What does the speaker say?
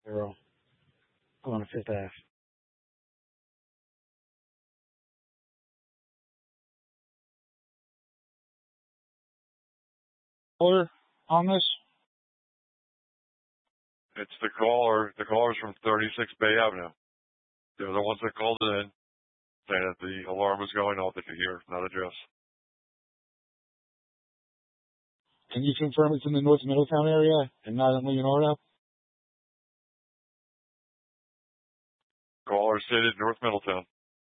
0 on the Fifth Ave. Caller on this? It's the caller. The caller's from 36 Bay Avenue. They're the ones that called in saying that the alarm was going off if you hear not address. Can you confirm it's in the North Middletown area and not in Leonardo? Caller stated North Middletown.